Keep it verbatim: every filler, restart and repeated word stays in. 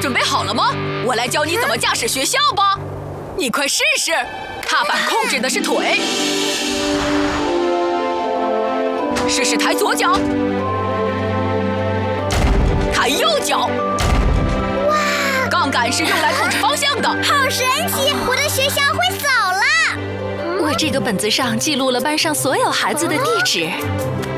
准备好了吗？我来教你怎么驾驶学校吧。你快试试，踏板控制的是腿，试试抬左脚，抬右脚。哇！杠杆是用来控制方向的。 好神奇！我的学校会走了。 我这个本子上记录了班上所有孩子的地址。